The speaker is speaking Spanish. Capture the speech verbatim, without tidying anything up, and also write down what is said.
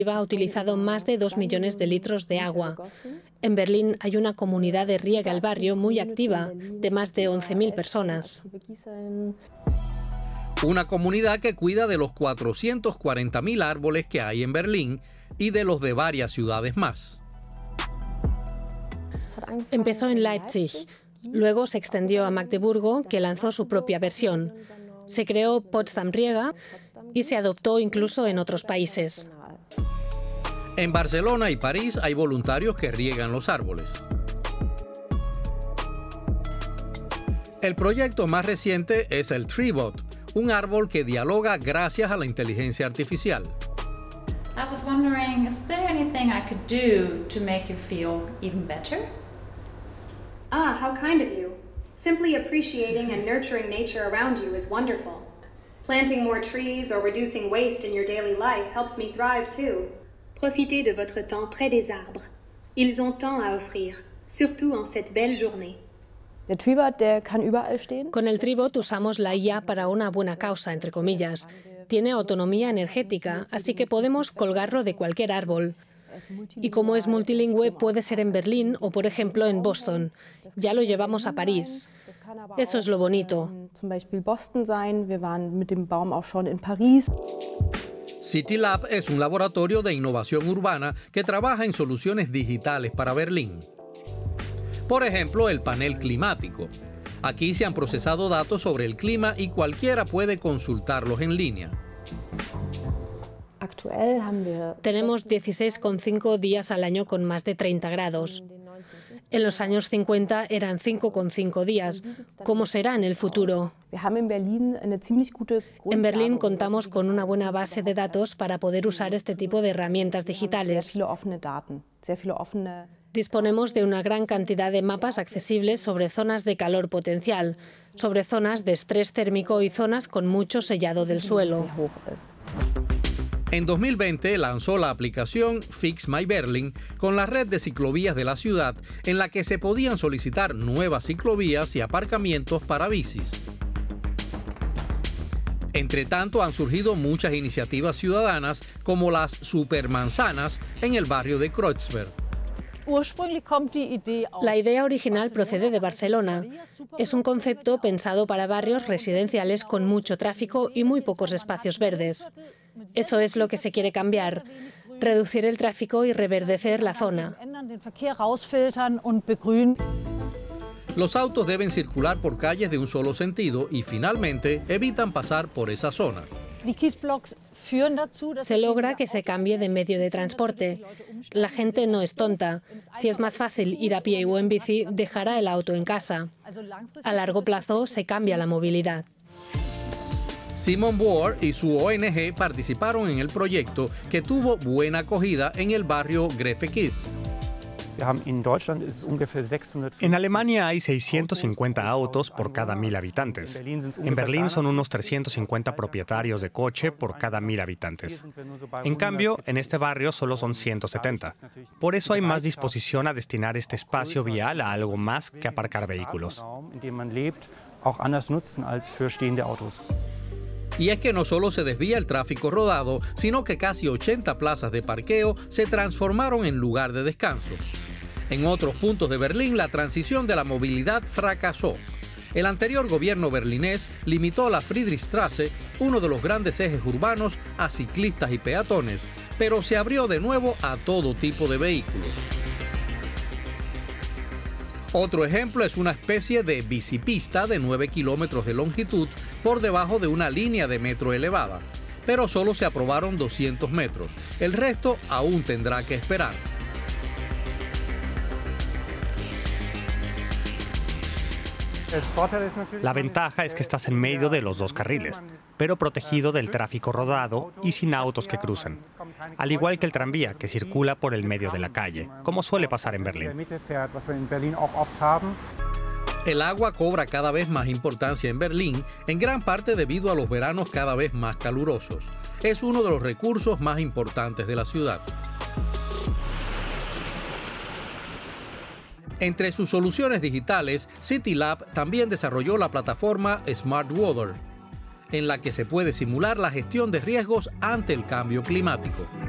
ha utilizado más de dos millones de litros de agua. En Berlín hay una comunidad de riega el barrio muy activa, de más de once mil personas. Una comunidad que cuida de los cuatrocientos cuarenta mil árboles que hay en Berlín y de los de varias ciudades más. Empezó en Leipzig, luego se extendió a Magdeburgo, que lanzó su propia versión. Se creó Potsdam Riega y se adoptó incluso en otros países. En Barcelona y París hay voluntarios que riegan los árboles. El proyecto más reciente es el Treebot, un árbol que dialoga gracias a la inteligencia artificial. I was wondering, is there anything I could do to make you feel even better? Ah, how kind of you. Simply appreciating and nurturing nature around you is wonderful. Planting more trees or reducing waste in your daily life helps me thrive too. Profitez de votre temps près des arbres. Ils ont tant à offrir, surtout en cette belle journée. Con el Treebot usamos la I A para una buena causa, entre comillas. Tiene autonomía energética, así que podemos colgarlo de cualquier árbol. Y como es multilingüe, puede ser en Berlín o, por ejemplo, en Boston. Ya lo llevamos a París. Eso es lo bonito. CityLab es un laboratorio de innovación urbana que trabaja en soluciones digitales para Berlín. Por ejemplo, el panel climático. Aquí se han procesado datos sobre el clima y cualquiera puede consultarlos en línea. Tenemos dieciséis coma cinco días al año con más de treinta grados. En los años cincuenta eran cinco coma cinco días. ¿Cómo será en el futuro? En Berlín contamos con una buena base de datos para poder usar este tipo de herramientas digitales. Disponemos de una gran cantidad de mapas accesibles sobre zonas de calor potencial, sobre zonas de estrés térmico y zonas con mucho sellado del suelo. En dos mil veinte lanzó la aplicación Fix My Berlin con la red de ciclovías de la ciudad, en la que se podían solicitar nuevas ciclovías y aparcamientos para bicis. Entre tanto, han surgido muchas iniciativas ciudadanas, como las supermanzanas en el barrio de Kreuzberg. La idea original procede de Barcelona. Es un concepto pensado para barrios residenciales con mucho tráfico y muy pocos espacios verdes. Eso es lo que se quiere cambiar, reducir el tráfico y reverdecer la zona. Los autos deben circular por calles de un solo sentido y finalmente evitan pasar por esa zona. Se logra que se cambie de medio de transporte. La gente no es tonta. Si es más fácil ir a pie o en bici, dejará el auto en casa. A largo plazo se cambia la movilidad. Simon Bohr y su O N G participaron en el proyecto, que tuvo buena acogida en el barrio Grefekis. En Alemania hay seiscientos cincuenta autos por cada mil habitantes. En Berlín son unos trescientos cincuenta propietarios de coche por cada mil habitantes. En cambio, en este barrio solo son ciento setenta. Por eso hay más disposición a destinar este espacio vial a algo más que aparcar vehículos. Y es que no solo se desvía el tráfico rodado, sino que casi ochenta plazas de parqueo se transformaron en lugar de descanso. En otros puntos de Berlín, la transición de la movilidad fracasó. El anterior gobierno berlinés limitó la Friedrichstraße, uno de los grandes ejes urbanos, a ciclistas y peatones, pero se abrió de nuevo a todo tipo de vehículos. Otro ejemplo es una especie de bicipista de nueve kilómetros de longitud por debajo de una línea de metro elevada, pero solo se aprobaron doscientos metros. El resto aún tendrá que esperar. La ventaja es que estás en medio de los dos carriles, pero protegido del tráfico rodado y sin autos que cruzan. Al igual que el tranvía, que circula por el medio de la calle, como suele pasar en Berlín. El agua cobra cada vez más importancia en Berlín, en gran parte debido a los veranos cada vez más calurosos. Es uno de los recursos más importantes de la ciudad. Entre sus soluciones digitales, CityLab también desarrolló la plataforma Smart Water, en la que se puede simular la gestión de riesgos ante el cambio climático.